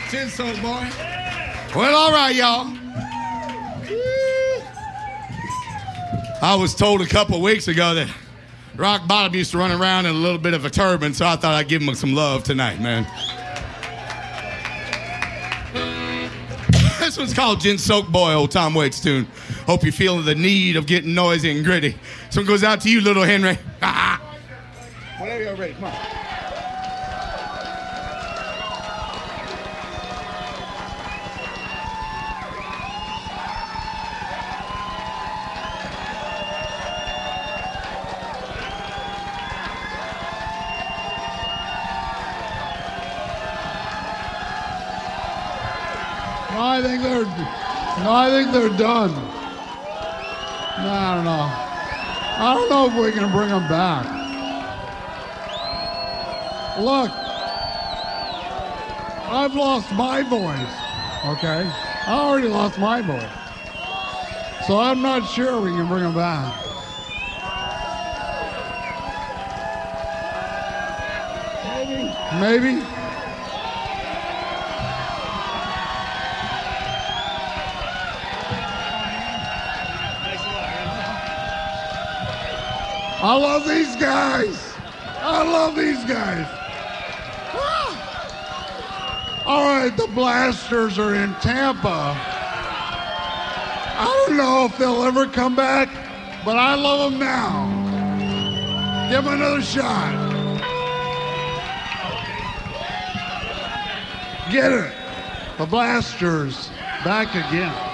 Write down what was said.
Chin Soak boy. Well, all right, y'all. I was told a couple weeks ago that Rock Bottom used to run around in a little bit of a turban, so I thought I'd give him some love tonight, man. This one's called Gin Soak Boy, old Tom Waits tune. Hope you're feeling the need of getting noisy and gritty. This one goes out to you, little Henry. Whenever you're ready, come on. I think they're done. No, I don't know. I don't know if we can bring them back. Look, I've lost my voice, okay? I already lost my voice. So I'm not sure we can bring them back. Maybe. I love these guys. I love these guys. All right, the Blasters are in Tampa. I don't know if they'll ever come back, but I love them now. Give them another shot. Get it. The Blasters back again.